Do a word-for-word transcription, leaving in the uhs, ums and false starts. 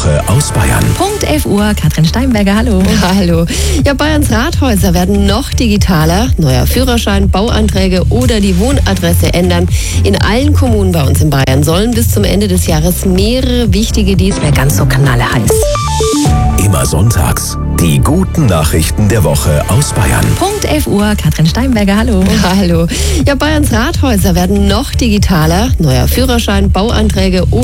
Woche aus Bayern. Punkt elf Uhr, Katrin Steinberger, hallo. Hallo. Ja, Bayerns Rathäuser werden noch digitaler. Neuer Führerschein, Bauanträge oder die Wohnadresse ändern. In allen Kommunen bei uns in Bayern sollen bis zum Ende des Jahres mehrere wichtige Dienste Mehr ganz so knalleheiß. Immer sonntags die guten Nachrichten der Woche aus Bayern. Punkt elf Uhr, Katrin Steinberger, hallo. Hallo. Ja, Bayerns Rathäuser werden noch digitaler. Neuer Führerschein, Bauanträge oder